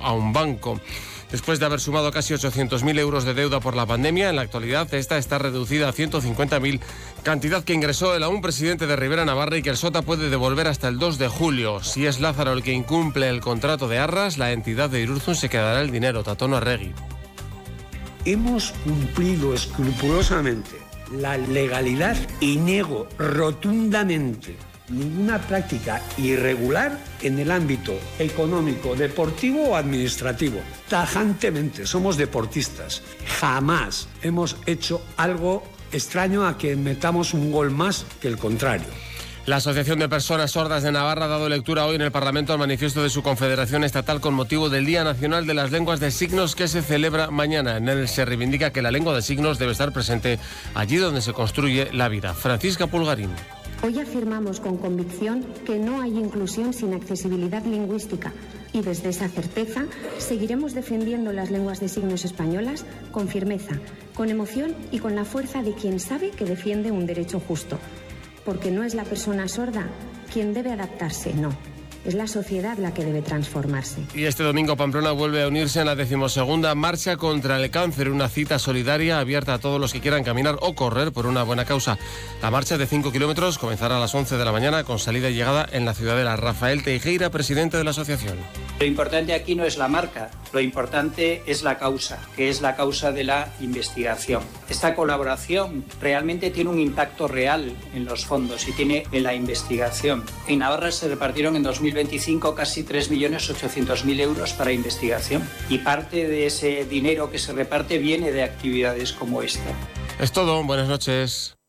a un banco. Después de haber sumado casi 800.000 euros de deuda por la pandemia, en la actualidad esta está reducida a 150.000, cantidad que ingresó el aún presidente de Ribera Navarra y que el SOTA puede devolver hasta el 2 de julio. Si es Lázaro el que incumple el contrato de Arras, la entidad de Irurzun se quedará el dinero. Tatono Arregui. Hemos cumplido escrupulosamente la legalidad y niego rotundamente ninguna práctica irregular en el ámbito económico, deportivo o administrativo. Tajantemente, somos deportistas. Jamás hemos hecho algo extraño a que metamos un gol más que el contrario. La Asociación de Personas Sordas de Navarra ha dado lectura hoy en el Parlamento al manifiesto de su confederación estatal con motivo del Día Nacional de las Lenguas de Signos que se celebra mañana. En él se reivindica que la lengua de signos debe estar presente allí donde se construye la vida. Francisca Pulgarín. Hoy afirmamos con convicción que no hay inclusión sin accesibilidad lingüística y desde esa certeza seguiremos defendiendo las lenguas de signos españolas con firmeza, con emoción y con la fuerza de quien sabe que defiende un derecho justo. Porque no es la persona sorda quien debe adaptarse, no. Es la sociedad la que debe transformarse. Y este domingo Pamplona vuelve a unirse en la 12ª Marcha contra el Cáncer, una cita solidaria abierta a todos los que quieran caminar o correr por una buena causa. La marcha de 5 kilómetros comenzará a las 11 de la mañana con salida y llegada en la Ciudadela. Rafael Teijeira, presidente de la asociación. Lo importante aquí no es la marca, lo importante es la causa, que es la causa de la investigación. Esta colaboración realmente tiene un impacto real en los fondos y tiene en la investigación. En Navarra se repartieron en 2025 casi 3.800.000 euros para investigación y parte de ese dinero que se reparte viene de actividades como esta. Es todo, buenas noches.